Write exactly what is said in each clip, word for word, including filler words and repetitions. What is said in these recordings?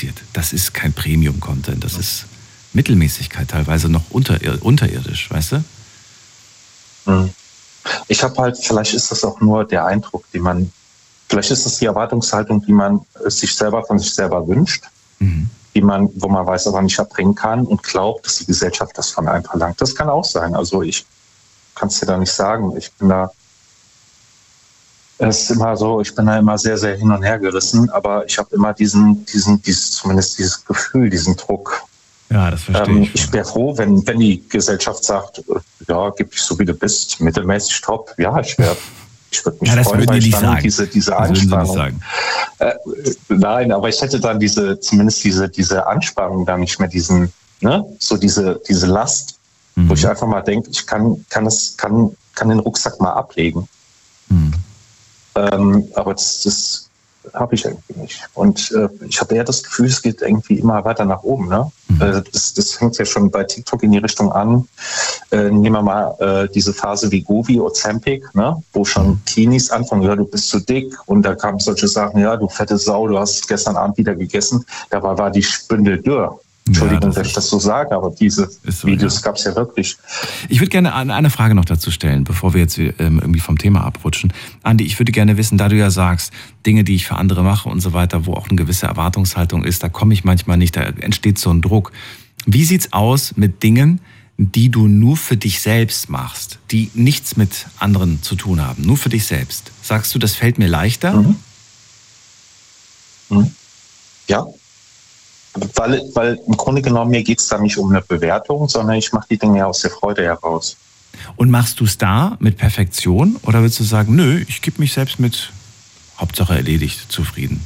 produziert. Das ist kein Premium-Content, das ist Mittelmäßigkeit, teilweise noch unter, unterirdisch, weißt du? Mhm. Ich habe halt, vielleicht ist das auch nur der Eindruck, den man, vielleicht ist es die Erwartungshaltung, die man sich selber von sich selber wünscht, mhm. die man, wo man weiß, aber nicht erbringen kann und glaubt, dass die Gesellschaft das von einem verlangt. Das kann auch sein. Also ich kann es dir da nicht sagen. Ich bin da, es ist immer so, ich bin da immer sehr, sehr hin und her gerissen, aber ich habe immer diesen, diesen, dieses, zumindest dieses Gefühl, diesen Druck. Ja, das verstehe ähm, ich. Ich wäre froh, wenn, wenn die Gesellschaft sagt, ja, gib dich so wie du bist, mittelmäßig top. Ja, ich wäre, ich würde mich ja, das freuen, weil ich dann sagen. diese, diese das Anspannung. Sagen. Äh, nein, aber ich hätte dann diese, zumindest diese, diese Anspannung dann nicht mehr, diesen, ne, so diese, diese Last, mhm. wo ich einfach mal denke, ich kann, kann es, kann, kann den Rucksack mal ablegen. Mhm. Ähm, aber das, das habe ich irgendwie nicht. Und äh, ich habe eher das Gefühl, es geht irgendwie immer weiter nach oben. Ne? Mhm. Äh, das, das fängt ja schon bei TikTok in die Richtung an. Äh, nehmen wir mal äh, diese Phase wie Govi, Ozempic, ne? Wo schon mhm. Teenies anfangen, ja, du bist zu dick. Und da kamen solche Sachen, ja, du fette Sau, du hast gestern Abend wieder gegessen. Dabei war die Spindel dürr. Entschuldigung, ja, dass ich das so sage, aber diese so, Videos ja. gab es ja wirklich. Ich würde gerne eine Frage noch dazu stellen, bevor wir jetzt irgendwie vom Thema abrutschen. Andi, ich würde gerne wissen, da du ja sagst, Dinge, die ich für andere mache und so weiter, wo auch eine gewisse Erwartungshaltung ist, da komme ich manchmal nicht, da entsteht so ein Druck. Wie sieht's aus mit Dingen, die du nur für dich selbst machst, die nichts mit anderen zu tun haben, nur für dich selbst? Sagst du, das fällt mir leichter? Mhm. Mhm. Ja. Weil, weil im Grunde genommen, mir geht es da nicht um eine Bewertung, sondern ich mache die Dinge ja aus der Freude heraus. Und machst du es da mit Perfektion oder willst du sagen, nö, ich gebe mich selbst mit Hauptsache erledigt zufrieden?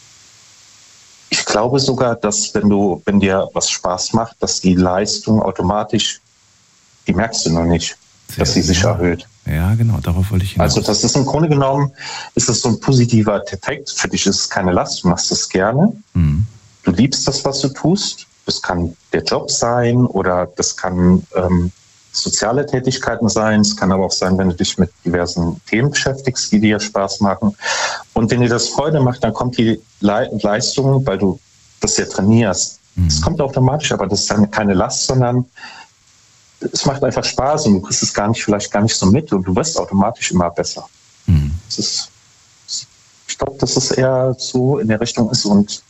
Ich glaube sogar, dass wenn du, wenn dir was Spaß macht, dass die Leistung automatisch, die merkst du noch nicht, Sehr dass sie sich genau. erhöht. Ja, genau, darauf wollte ich hinaus. Also das ist im Grunde genommen, ist das so ein positiver Effekt. Für dich ist es keine Last, du machst es gerne. Mhm. Du liebst das, was du tust. Das kann der Job sein oder das kann ähm, soziale Tätigkeiten sein. Es kann aber auch sein, wenn du dich mit diversen Themen beschäftigst, die dir Spaß machen. Und wenn dir das Freude macht, dann kommt die Le- Leistung, weil du das ja trainierst. Es mhm. kommt automatisch, aber das ist dann keine Last, sondern es macht einfach Spaß und du kriegst es gar nicht, vielleicht gar nicht so mit und du wirst automatisch immer besser. Mhm. Das ist, ich glaube, dass es eher so in der Richtung ist und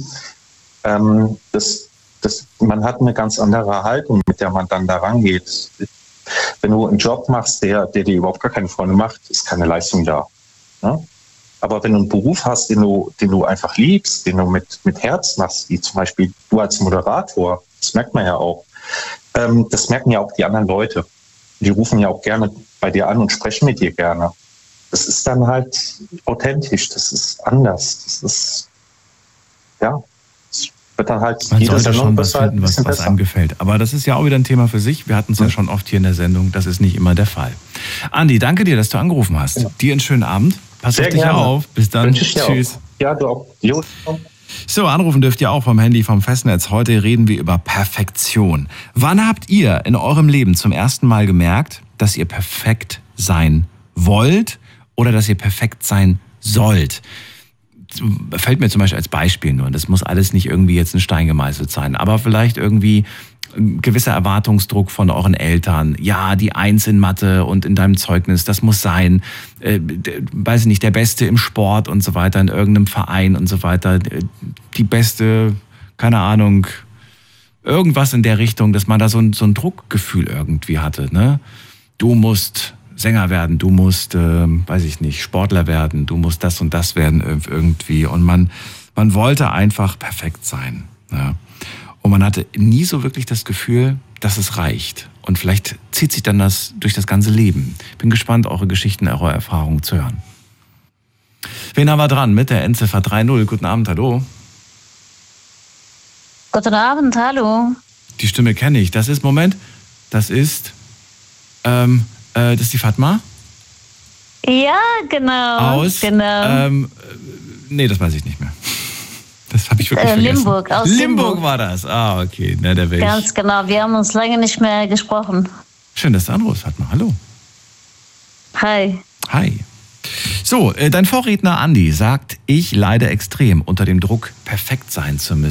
Ähm, das, das, man hat eine ganz andere Haltung, mit der man dann da rangeht. Wenn du einen Job machst, der, der dir überhaupt gar keine Freude macht, ist keine Leistung da. Ne? Aber wenn du einen Beruf hast, den du, den du einfach liebst, den du mit, mit Herz machst, wie zum Beispiel du als Moderator, das merkt man ja auch, ähm, das merken ja auch die anderen Leute. Die rufen ja auch gerne bei dir an und sprechen mit dir gerne. Das ist dann halt authentisch, das ist anders, das ist, ja, wird dann halt man sollte schon was finden, was, was einem gefällt. Aber das ist ja auch wieder ein Thema für sich. Wir hatten es ja schon oft hier in der Sendung. Das ist nicht immer der Fall. Andi, danke dir, dass du angerufen hast. Ja. Dir einen schönen Abend. Pass auf dich gerne. Auf. Bis dann. Tschüss. Auch. Ja, du auch. Jo. So, anrufen dürft ihr auch vom Handy, vom Festnetz. Heute reden wir über Perfektion. Wann habt ihr in eurem Leben zum ersten Mal gemerkt, dass ihr perfekt sein wollt oder dass ihr perfekt sein sollt? Fällt mir zum Beispiel als Beispiel nur, das muss alles nicht irgendwie jetzt ein Stein gemeißelt sein, aber vielleicht irgendwie ein gewisser Erwartungsdruck von euren Eltern. Ja, die Eins in Mathe und in deinem Zeugnis, das muss sein, äh, weiß ich nicht, der Beste im Sport und so weiter, in irgendeinem Verein und so weiter, die beste, keine Ahnung, irgendwas in der Richtung, dass man da so ein, so ein Druckgefühl irgendwie hatte, ne? Du musst Sänger werden, du musst, äh, weiß ich nicht, Sportler werden, du musst das und das werden irgendwie. Und man, man wollte einfach perfekt sein. Ja. Und man hatte nie so wirklich das Gefühl, dass es reicht. Und vielleicht zieht sich dann das durch das ganze Leben. Bin gespannt, eure Geschichten, eure Erfahrungen zu hören. Wen haben wir dran mit der Endziffer drei null? Guten Abend, hallo. Guten Abend, hallo. Die Stimme kenne ich. Das ist, Moment, das ist, ähm, das ist die Fatma? Ja, genau. Aus? Genau. Ähm, nee, das weiß ich nicht mehr. Das habe ich wirklich äh, vergessen. Limburg, aus Limburg. Limburg war das. Ah, okay. Na, der Ganz ich. genau. Wir haben uns lange nicht mehr gesprochen. Schön, dass du anrufst, Fatma. Hallo. Hi. Hi. So, dein Vorredner Andi sagt, ich leide extrem unter dem Druck, perfekt sein zu müssen.